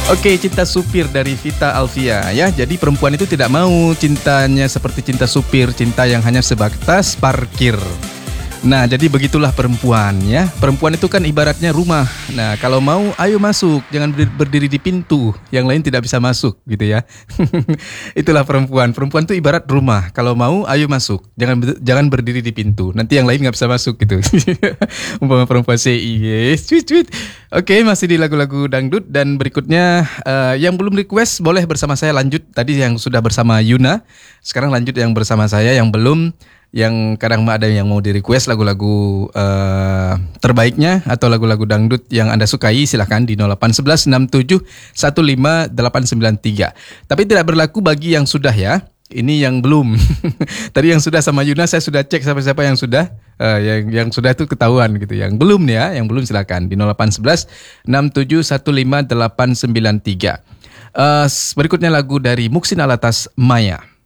Oke, Cinta Supir dari Vita Alvia ya. Jadi perempuan itu tidak mau cintanya seperti cinta supir, cinta yang hanya sebatas parkir. Nah, jadi begitulah perempuan ya. Perempuan itu kan ibaratnya rumah. Nah, kalau mau ayo masuk, jangan berdiri di pintu. Yang lain tidak bisa masuk gitu ya. Itulah perempuan. Perempuan itu ibarat rumah. Kalau mau ayo masuk, jangan berdiri di pintu. Nanti yang lain nggak bisa masuk gitu. Umpama perempuan CI, yes. Cuit. Oke, masih di lagu-lagu dangdut dan berikutnya yang belum request boleh bersama saya lanjut. Tadi yang sudah bersama Yuna, sekarang lanjut yang bersama saya yang belum. Yang kadang ada yang mau di request lagu-lagu terbaiknya atau lagu-lagu dangdut yang Anda sukai, silahkan di 081167158893. Tapi tidak berlaku bagi yang sudah ya. Ini yang belum. Tadi yang sudah sama Yuna saya sudah cek siapa yang sudah. Yang sudah itu ketahuan gitu. Yang belum ya, yang belum silakan di 081167158893. Berikutnya lagu dari Muhsin Alatas, Maya.